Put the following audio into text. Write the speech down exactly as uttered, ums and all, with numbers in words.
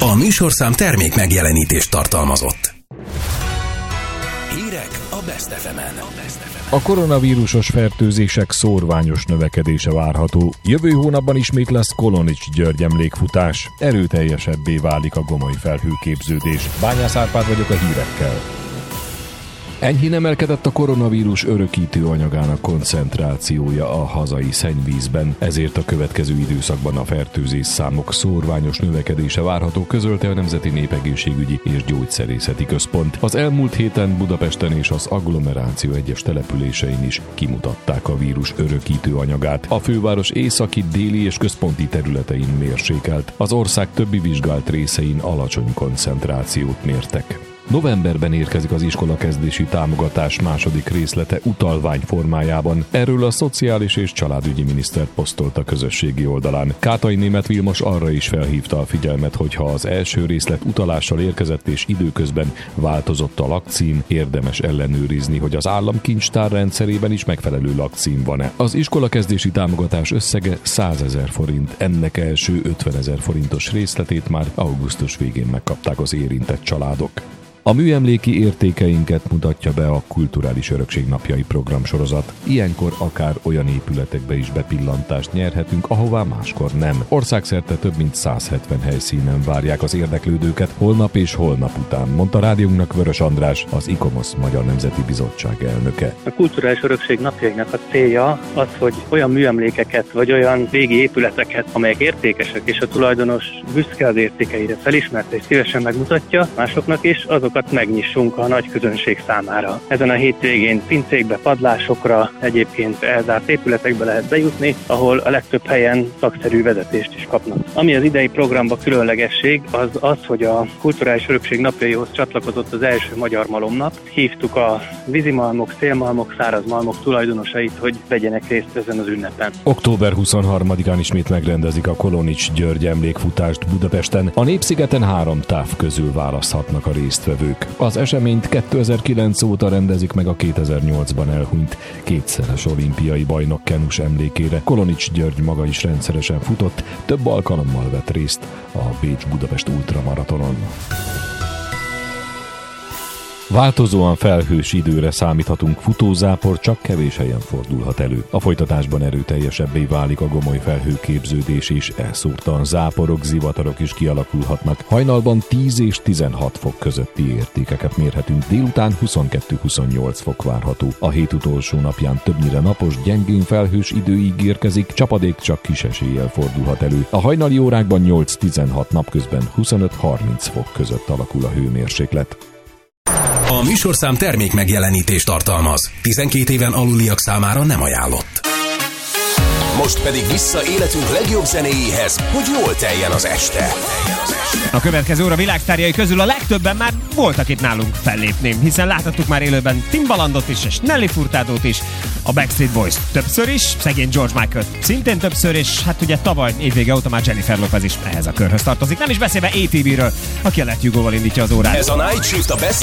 A műsorszám termék megjelenítést tartalmazott. Hírek a Best ef emen. A koronavírusos fertőzések szórványos növekedése várható. Jövő hónapban ismét lesz Kolonics György emlékfutás. Erőteljesebbé válik a gomoly felhőképződés. Bányász Árpád vagyok a hírekkel. Enyhén emelkedett a koronavírus örökítő anyagának koncentrációja a hazai szennyvízben, ezért a következő időszakban a fertőzés számok szórványos növekedése várható, közölte a Nemzeti Népegészségügyi és Gyógyszerészeti Központ. Az elmúlt héten Budapesten és az agglomeráció egyes településein is kimutatták a vírus örökítő anyagát. A főváros északi, déli és központi területein mérsékelt, az ország többi vizsgált részein alacsony koncentrációt mértek. Novemberben érkezik az iskolakezdési támogatás második részlete utalvány formájában. Erről a Szociális és Családügyi Miniszter posztolt a közösségi oldalán. Kátai Németh Vilmos arra is felhívta a figyelmet, hogy ha az első részlet utalással érkezett és időközben változott a lakcím, érdemes ellenőrizni, hogy az állam kincstár rendszerében is megfelelő lakcím van-e. Az iskolakezdési támogatás összege százezer forint. Ennek első ötvenezer forintos részletét már augusztus végén megkapták az érintett családok. A műemléki értékeinket mutatja be a Kulturális Örökség Napjai programsorozat. Ilyenkor akár olyan épületekbe is bepillantást nyerhetünk, ahová máskor nem. Országszerte több mint száz hetven helyszínen várják az érdeklődőket holnap és holnap után, mondta rádiónknak Vörös András, az ICOMOS Magyar Nemzeti Bizottság elnöke. A Kulturális Örökség Napjainak a célja az, hogy olyan műemlékeket vagy olyan régi épületeket, amelyek értékesek és a tulajdonos büszke az értékeire, felismerte és szívesen megmutatja másoknak is, azokat megnyissunk a nagy közönség számára. Ezen a hétvégén pincékbe, padlásokra, egyébként elzárt épületekbe lehet bejutni, ahol a legtöbb helyen szakszerű vezetést is kapnak. Ami az idei programba különlegesség, az az, hogy a Kulturális Örökség Napjaihoz csatlakozott az első magyar malomnap. Hívtuk a vízimalmok, szélmalmok, szárazmalmok tulajdonosait, hogy vegyenek részt ezen az ünnepen. október huszonharmadikán ismét megrendezik a Kolonics György emlékfutást Budapesten. A Népszigeten három táv közül választhatnak a résztvevők. Az eseményt kétezer-kilenc óta rendezik meg a kétezer-nyolcban elhunyt kétszeres olimpiai bajnok kenus emlékére. Kolonics György maga is rendszeresen futott, több alkalommal vett részt a Bécs-Budapest ultramaratonon. Változóan felhős időre számíthatunk, futózápor csak kevés helyen fordulhat elő. A folytatásban erőteljesebbé válik a gomoly felhőképződés és elszórtan záporok, zivatarok is kialakulhatnak. Hajnalban tíz és tizenhat fok közötti értékeket mérhetünk, délután huszonkettő-huszonnyolc fok várható. A hét utolsó napján többnyire napos, gyengén felhős idő ígérkezik, csapadék csak kis eséllyel fordulhat elő. A hajnali órákban nyolc-tizenhat, napközben huszonöt-harminc fok között alakul a hőmérséklet. A műsorszám termék megjelenítést tartalmaz. tizenkét éven aluliak számára nem ajánlott. Most pedig vissza életünk legjobb zenéjéhez, hogy jól teljen az este. A következő óra világsztárjai közül a legtöbben már voltak itt nálunk fellépni, hiszen láthattuk már élőben Timbalandot is, és Nelly Furtadót is, a Backstreet Boys többször is, szegény George Michael szintén többször, és hát ugye tavaly évvége óta már Jennifer Lopez is ehhez a körhöz tartozik. Nem is beszélve á té bé-ről, aki a Let You Go-val indítja az órát. Ez a Night Shift a Best